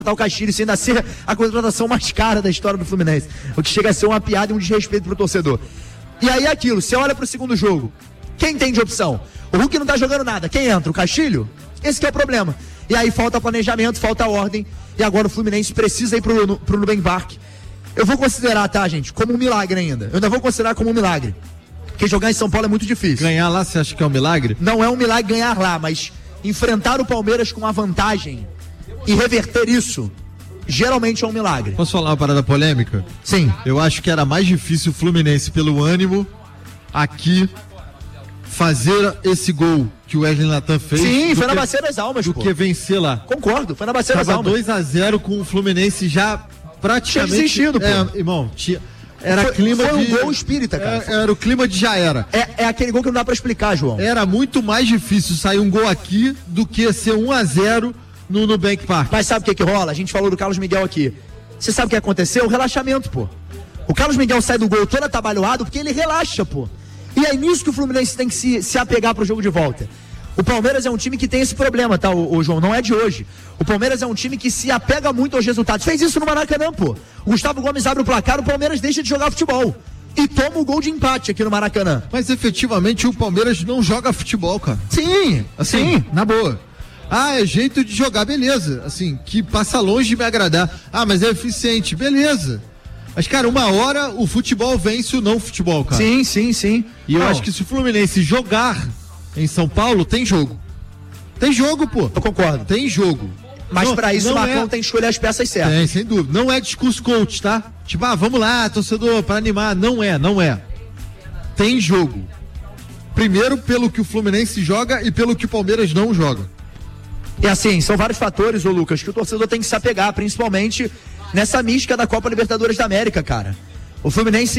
o Castilho, sem ainda ser a contratação mais cara da história do Fluminense. O que chega a ser uma piada e um desrespeito pro torcedor. E aí é aquilo, você olha pro segundo jogo, quem tem de opção? O Hulk não tá jogando nada, quem entra? O Castilho? Esse que é o problema. E aí falta planejamento, falta ordem, e agora o Fluminense precisa ir pro Nubank Park. Eu vou considerar, tá, gente, como um milagre ainda. Eu ainda vou considerar como um milagre. Porque jogar em São Paulo é muito difícil. Ganhar lá, você acha que é um milagre? Não é um milagre ganhar lá, mas enfrentar o Palmeiras com uma vantagem e reverter isso, geralmente é um milagre. Posso falar uma parada polêmica? Sim. Eu acho que era mais difícil o Fluminense, pelo ânimo, aqui, fazer esse gol que o Wesley Natan fez. Sim, foi na Bacia das Almas, do que vencer lá. Concordo, foi na Bacia das Almas. 2-0 com o Fluminense já praticamente... Tinha desistido, pô. Irmão, era clima foi de... um gol espírita, cara. Era o clima de já era. É aquele gol que não dá pra explicar, João. Era muito mais difícil sair um gol aqui do que ser 1-0 no Nubank Park. Mas sabe o que rola? A gente falou do Carlos Miguel aqui. Você sabe o que aconteceu? O relaxamento, pô. O Carlos Miguel sai do gol todo atabalhoado porque ele relaxa, pô. E é nisso que o Fluminense tem que se apegar pro jogo de volta. O Palmeiras é um time que tem esse problema, tá, o João? Não é de hoje. O Palmeiras é um time que se apega muito aos resultados. Fez isso no Maracanã, pô. O Gustavo Gomes abre o placar, o Palmeiras deixa de jogar futebol. E toma o gol de empate aqui no Maracanã. Mas efetivamente o Palmeiras não joga futebol, cara. Sim, assim, sim. Na boa. É jeito de jogar, beleza. Assim, que passa longe de me agradar. Mas é eficiente, beleza. Mas, cara, uma hora o futebol vence o não futebol, cara. Sim. E eu acho que se o Fluminense jogar em São Paulo, tem jogo. Tem jogo, pô. Eu concordo. Tem jogo. Mas pra isso o Marcão tem que escolher as peças certas. Tem, sem dúvida. Não é discurso coach, tá? Tipo, vamos lá, torcedor, pra animar. Não é. Tem jogo. Primeiro pelo que o Fluminense joga e pelo que o Palmeiras não joga. E assim, são vários fatores, ô Lucas, que o torcedor tem que se apegar, principalmente nessa mística da Copa Libertadores da América, cara. O Fluminense,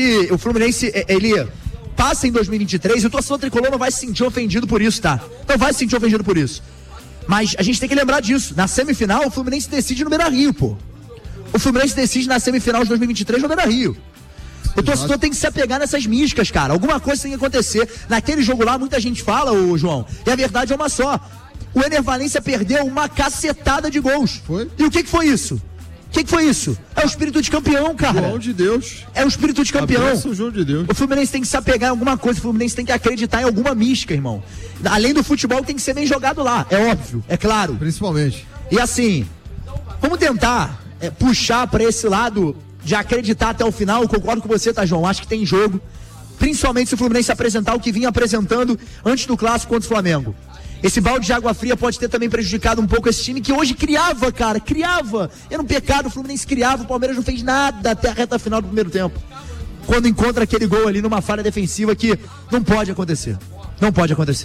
ele passa em 2023 e o torcedor tricolor não vai se sentir ofendido por isso, tá? Não vai se sentir ofendido por isso. Mas a gente tem que lembrar disso. Na semifinal, o Fluminense decide no Beira-Rio, pô. O Fluminense decide na semifinal de 2023 no Beira-Rio. O torcedor tem que se apegar nessas místicas, cara. Alguma coisa tem que acontecer. Naquele jogo lá, muita gente fala, ô João, e a verdade é uma só. O Ener Valencia perdeu uma cacetada de gols. Foi? E o que foi isso? O que foi isso? É o espírito de campeão, cara. João de Deus. É o espírito de campeão. Abraço, João de Deus. O Fluminense tem que se apegar em alguma coisa. O Fluminense tem que acreditar em alguma mística, irmão. Além do futebol, tem que ser bem jogado lá. É óbvio, é claro. Principalmente. E assim, vamos tentar puxar pra esse lado de acreditar até o final. Eu concordo com você, tá, João? Acho que tem jogo. Principalmente se o Fluminense apresentar o que vinha apresentando antes do clássico contra o Flamengo. Esse balde de água fria pode ter também prejudicado um pouco esse time que hoje criava. Era um pecado, o Fluminense criava, o Palmeiras não fez nada até a reta final do primeiro tempo. Quando encontra aquele gol ali numa falha defensiva que não pode acontecer. Não pode acontecer.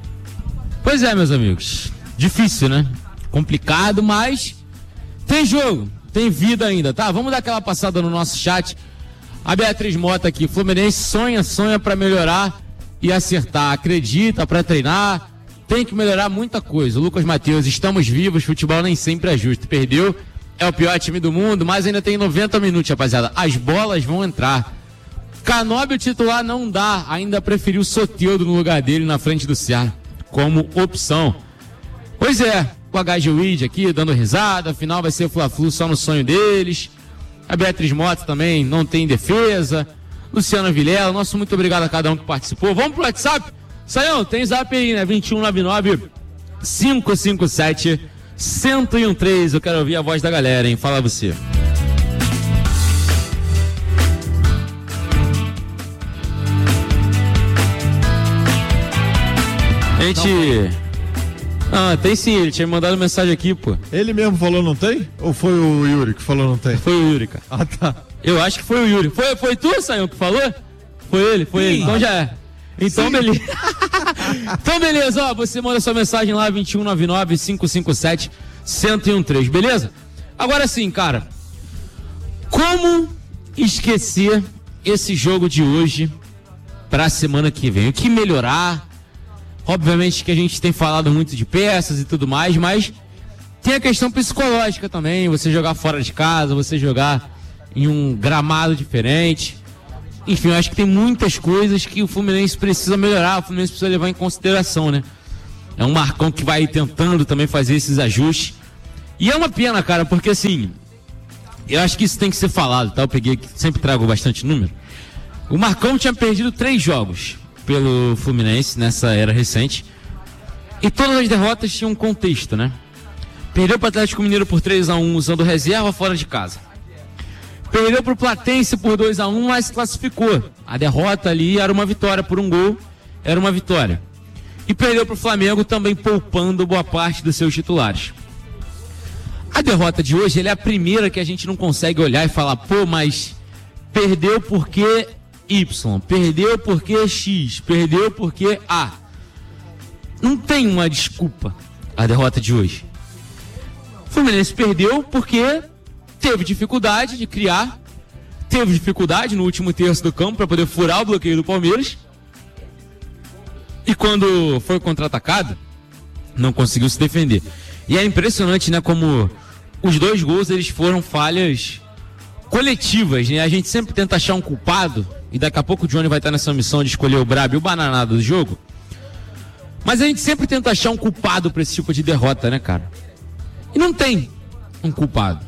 Pois é, meus amigos. Difícil, né? Complicado, mas tem jogo, tem vida ainda, tá? Vamos dar aquela passada no nosso chat. A Beatriz Mota aqui, Fluminense sonha pra melhorar e acertar. Acredita pra treinar. Tem que melhorar muita coisa. Lucas Matheus, estamos vivos, futebol nem sempre é justo. Perdeu, é o pior time do mundo, mas ainda tem 90 minutos, rapaziada. As bolas vão entrar. Canóbio titular não dá, ainda preferiu Soteldo no lugar dele na frente do Ceará, como opção. Pois é, o HGWID aqui dando risada, afinal vai ser Fla-Flu só no sonho deles. A Beatriz Mota também não tem defesa. Luciana Vilela, nosso muito obrigado a cada um que participou. Vamos pro WhatsApp? Saião, tem zap aí, né? 2199-557-1013. Eu quero ouvir a voz da galera, hein? Fala você. Gente... tem sim, ele tinha mandado mensagem aqui, pô. Ele mesmo falou não tem? Ou foi o Yuri que falou não tem? Foi o Yuri, cara. Tá. Eu acho que foi o Yuri. Foi tu, Saião, que falou? Foi ele. Então já é. Então, beleza. Então, beleza, ó. Você manda sua mensagem lá, 2199-557-1013, beleza? Agora sim, cara. Como esquecer esse jogo de hoje pra semana que vem? O que melhorar? Obviamente que a gente tem falado muito de peças e tudo mais, mas tem a questão psicológica também. Você jogar fora de casa, você jogar em um gramado diferente. Enfim, eu acho que tem muitas coisas que o Fluminense precisa melhorar, o Fluminense precisa levar em consideração, né? É um Marcão que vai tentando também fazer esses ajustes. E é uma pena, cara, porque assim, eu acho que isso tem que ser falado, tá? Eu peguei aqui, sempre trago bastante número. O Marcão tinha perdido 3 jogos pelo Fluminense nessa era recente. E todas as derrotas tinham um contexto, né? Perdeu para o Atlético Mineiro por 3-1 usando reserva fora de casa. Perdeu para o Platense por 2-1, mas se classificou. A derrota ali era uma vitória por um gol, era uma vitória. E perdeu para o Flamengo também poupando boa parte dos seus titulares. A derrota de hoje, é a primeira que a gente não consegue olhar e falar, pô, mas perdeu porque Y, perdeu porque X, perdeu porque A. Não tem uma desculpa a derrota de hoje. O Fluminense perdeu porque teve dificuldade de criar, teve dificuldade no último terço do campo para poder furar o bloqueio do Palmeiras. E quando foi contra-atacado, não conseguiu se defender. E é impressionante, né, como os 2 gols eles foram falhas coletivas, né? A gente sempre tenta achar um culpado, e daqui a pouco o Johnny vai estar nessa missão de escolher o brabo e o bananado do jogo. Mas a gente sempre tenta achar um culpado para esse tipo de derrota, né, cara? E não tem um culpado.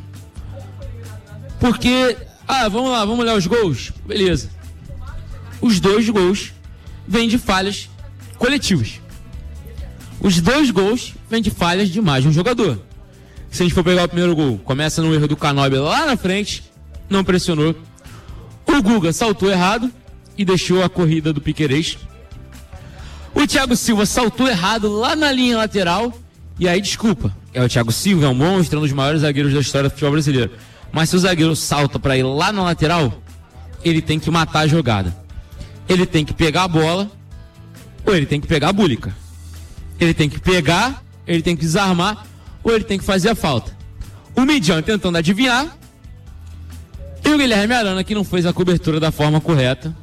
Porque, vamos lá, vamos olhar os gols. Beleza. Os 2 gols vêm de falhas coletivas. Os 2 gols vêm de falhas de mais de um jogador. Se a gente for pegar o primeiro gol, começa no erro do Canóbia lá na frente, não pressionou. O Guga saltou errado e deixou a corrida do Piquerez. O Thiago Silva saltou errado lá na linha lateral. E aí, desculpa, é o Thiago Silva, é um monstro, um dos maiores zagueiros da história do futebol brasileiro. Mas se o zagueiro salta para ir lá na lateral, ele tem que matar a jogada. Ele tem que pegar a bola, ou ele tem que pegar a búlica. Ele tem que pegar, ele tem que desarmar, ou ele tem que fazer a falta. O Midian tentando adivinhar, e o Guilherme Arana que não fez a cobertura da forma correta.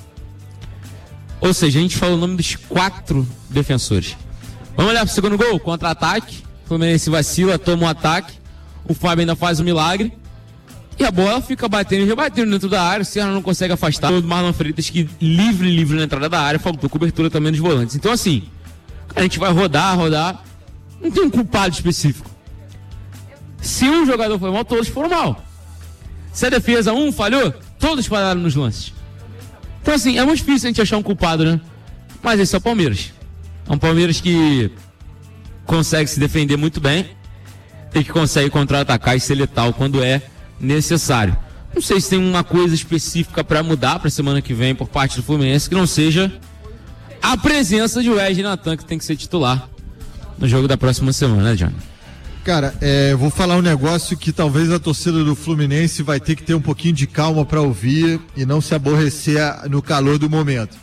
Ou seja, a gente fala o nome dos 4 defensores. Vamos olhar para o segundo gol, contra-ataque. O Fluminense vacila, toma um ataque. O Fábio ainda faz um milagre. E a bola fica batendo e rebatendo dentro da área. O Serra não consegue afastar. O Marlon Freitas que livre na entrada da área. Faltou cobertura também dos volantes. Então assim, a gente vai rodar. Não tem um culpado específico. Se um jogador foi mal, todos foram mal. Se a defesa falhou, todos falharam nos lances. Então assim, é muito difícil a gente achar um culpado, né? Mas esse é o Palmeiras. É um Palmeiras que consegue se defender muito bem e que consegue contra-atacar e ser letal quando é necessário. Não sei se tem uma coisa específica para mudar para a semana que vem por parte do Fluminense que não seja a presença de Wesley Natan, que tem que ser titular no jogo da próxima semana, né, Johnny? Cara, vou falar um negócio que talvez a torcida do Fluminense vai ter que ter um pouquinho de calma para ouvir e não se aborrecer no calor do momento.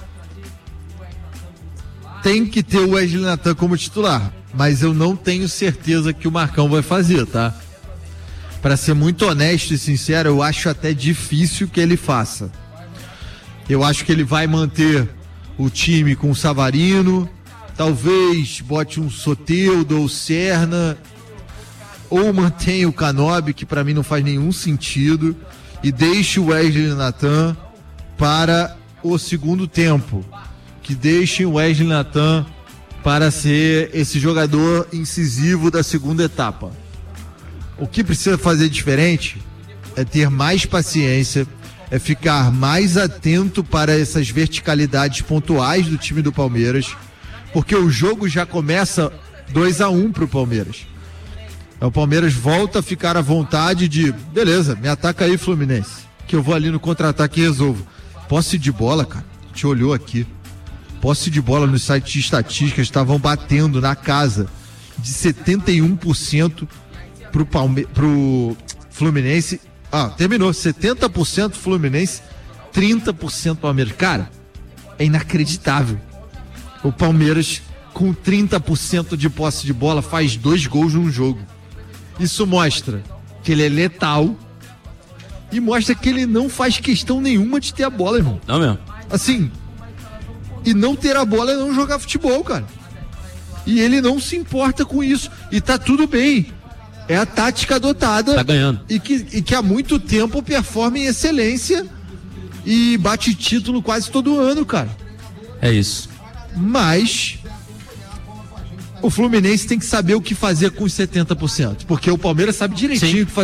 Tem que ter o Wesley Natan como titular, mas eu não tenho certeza que o Marcão vai fazer, tá? Para ser muito honesto e sincero, eu acho até difícil que ele faça. Eu acho que ele vai manter o time com o Savarino, talvez bote um Soteldo ou Serna, ou mantenha o Canóbio, que para mim não faz nenhum sentido, e deixe o Wesley Natan para o segundo tempo. Que deixe o Wesley Natan para ser esse jogador incisivo da segunda etapa. O que precisa fazer diferente é ter mais paciência, é ficar mais atento para essas verticalidades pontuais do time do Palmeiras, porque o jogo já começa 2-1 pro Palmeiras. O Palmeiras volta a ficar à vontade de, beleza, me ataca aí, Fluminense, que eu vou ali no contra-ataque e resolvo. Posse de bola, cara, a gente olhou aqui. Posse de bola nos sites de estatísticas estavam batendo na casa de 71% pro Fluminense. Terminou, 70% Fluminense, 30% Palmeiras. Cara, é inacreditável. O Palmeiras, com 30% de posse de bola, faz 2 gols num jogo. Isso mostra que ele é letal e mostra que ele não faz questão nenhuma de ter a bola, irmão. Não mesmo. Assim, e não ter a bola é não jogar futebol, cara. E ele não se importa com isso. E tá tudo bem. É a tática adotada. Tá ganhando. E que há muito tempo performa em excelência e bate título quase todo ano, cara. É isso. Mas O Fluminense tem que saber o que fazer com os 70%, porque o Palmeiras sabe direitinho o que fazer